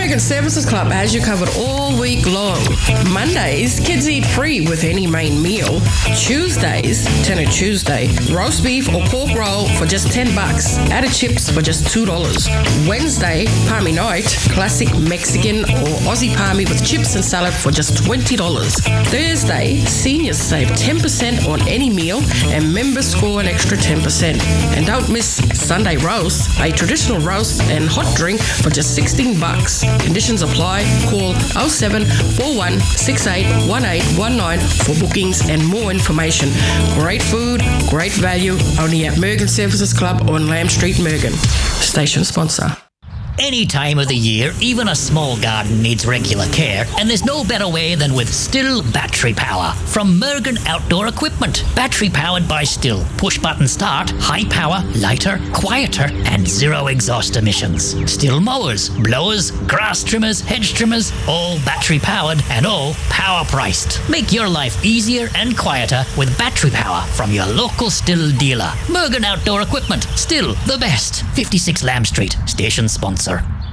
Mergen Services Club has you covered all week long. Mondays, kids eat free with any main meal. Tuesdays, Tenner Tuesday, roast beef or pork roll for just $10. Added chips for just $2. Wednesday, Palmy Night, classic Mexican or Aussie palmy with chips and salad for just $20. Thursday, seniors save 10% on any meal and members score an extra 10%. And don't miss Sunday roast, a traditional roast and hot drink for just $16. Conditions apply. Call 07 41 68 1819 for bookings and more information. Great food, great value, only at Mergen Services Club on Lamb Street, Mergen. Station sponsor. Any time of the year, even a small garden needs regular care, and there's no better way than with Still battery power from Mergen Outdoor Equipment. Battery powered by Still. Push button start, high power, lighter, quieter, and zero exhaust emissions. Still mowers, blowers, grass trimmers, hedge trimmers, all battery powered and all power priced. Make your life easier and quieter with battery power from your local Still dealer. Mergen Outdoor Equipment. Still the best. 56 Lamb Street. Station sponsor.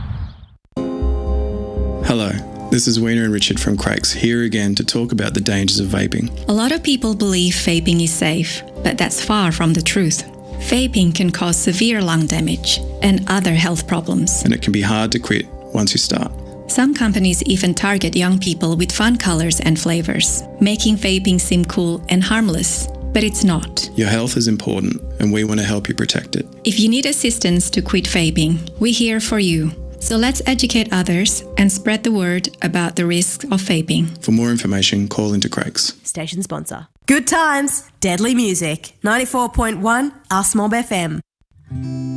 Hello, this is Weena and Richard from Craig's here again to talk about the dangers of vaping. A lot of people believe vaping is safe, but that's far from the truth. Vaping can cause severe lung damage and other health problems. And it can be hard to quit once you start. Some companies even target young people with fun colors and flavors, making vaping seem cool and harmless. But it's not. Your health is important, and we want to help you protect it. If you need assistance to quit vaping, we're here for you. So let's educate others and spread the word about the risks of vaping. For more information, call into Craig's. Station sponsor. Good times, deadly music. 94.1 Us Mob FM.